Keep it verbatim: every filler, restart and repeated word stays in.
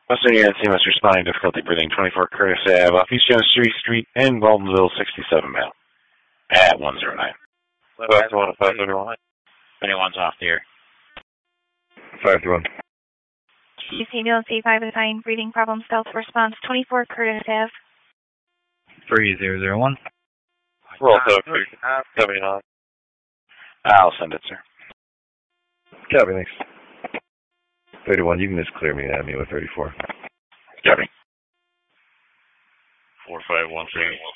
Western U N C must responding difficulty breathing twenty-four Curtis Ave off East Genesee Street in Waldenville, sixty-seven male. At one oh nine. five to one, five thirty-one. Anyone's off the air. five to one. U C U N C five assigned breathing problem stealth response twenty-four Curtis Ave. three zero zero one. We're also seventy-nine. I'll send it, sir. Copy, thanks. thirty-one, you can just clear me and add me with thirty-four. Copy. four five one three.